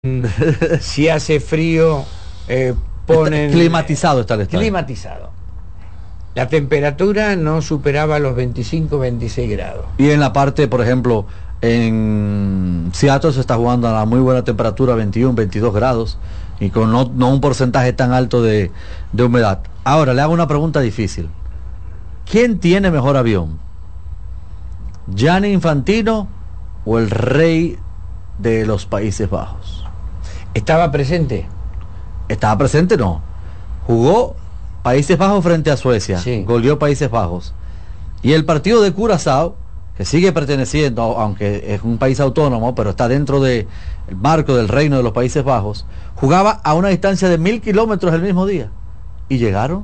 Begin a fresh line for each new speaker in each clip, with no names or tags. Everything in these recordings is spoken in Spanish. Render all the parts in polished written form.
Si hace frío, ponen...
Climatizado está el estadio.
Climatizado. La temperatura no superaba los 25-26 grados.
Y en la parte, por ejemplo, en Seattle se está jugando a la muy buena temperatura, 21-22 grados, y con no un porcentaje tan alto de humedad. Ahora, le hago una pregunta difícil. ¿Quién tiene mejor avión? ¿Gianni Infantino o el rey de los Países Bajos?
¿Estaba presente?
¿Estaba presente? No. Jugó Países Bajos frente a Suecia.
Sí.
Goleó Países Bajos. Y el partido de Curazao, que sigue perteneciendo, aunque es un país autónomo, pero está dentro del marco del reino de los Países Bajos, jugaba a una distancia de 1000 kilómetros el mismo día. Y llegaron.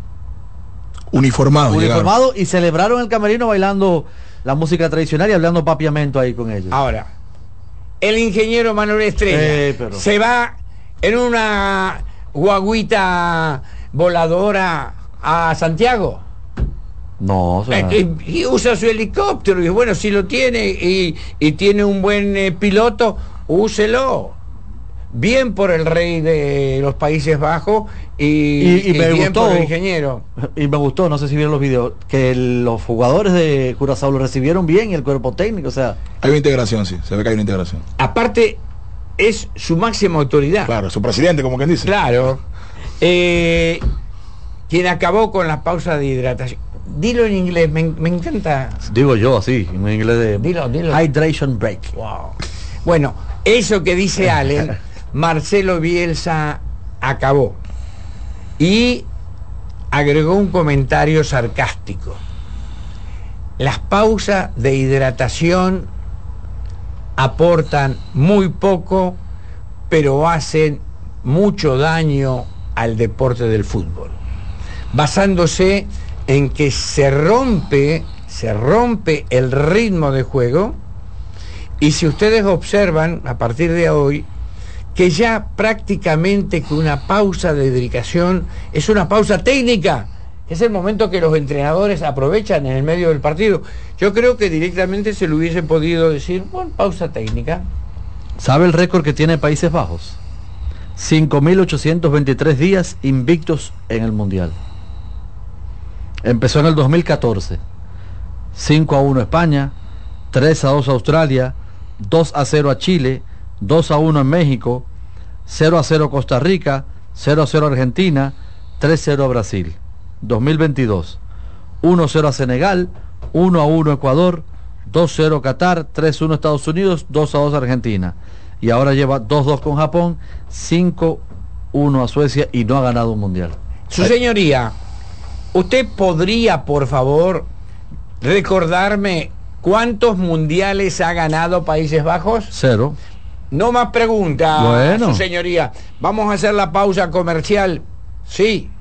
Uniformados.
Y celebraron el camerino bailando la música tradicional y hablando papiamento ahí con ellos.
Ahora, el ingeniero Manuel Estrella se va en una guaguita voladora a Santiago.
No,
y usa su helicóptero, y bueno, si lo tiene y tiene un buen piloto, úselo. Bien por el rey de los Países Bajos y
me
bien
gustó,
por el ingeniero.
Y me gustó, no sé si vieron los videos, que los jugadores de Curazao lo recibieron bien y el cuerpo técnico, o sea...
Hay una integración, sí, se ve que hay una integración.
Aparte, es su máxima autoridad.
Claro, su presidente, como quien dice.
Claro. Quien acabó con la pausa de hidratación. Dilo en inglés, me encanta.
Digo yo así, en inglés de...
Dilo.
Hydration break.
Wow. Bueno, eso que dice Allen, Marcelo Bielsa acabó. Y agregó un comentario sarcástico. Las pausas de hidratación aportan muy poco, pero hacen mucho daño al deporte del fútbol, basándose en que se rompe el ritmo de juego. Y si ustedes observan a partir de hoy que ya prácticamente que una pausa de hidratación es una pausa técnica, es el momento que los entrenadores aprovechan en el medio del partido. Yo creo que directamente se le hubiese podido decir, bueno, pausa técnica.
¿Sabe el récord que tiene Países Bajos? 5.823 días invictos en el Mundial. Empezó en el 2014. 5-1 España, 3-2 Australia, 2-0 a Chile, 2-1 en México, 0-0 Costa Rica, 0-0 Argentina, 3-0 a Brasil. 2022, 1-0 a Senegal, 1-1 Ecuador, 2-0 Qatar, 3-1 Estados Unidos, 2-2 Argentina. Y ahora lleva 2-2 con Japón, 5-1 a Suecia y no ha ganado un mundial.
Su señoría, ¿usted podría, por favor, recordarme cuántos mundiales ha ganado Países Bajos?
0.
No más preguntas,
bueno.
su señoría. Vamos a hacer la pausa comercial. Sí.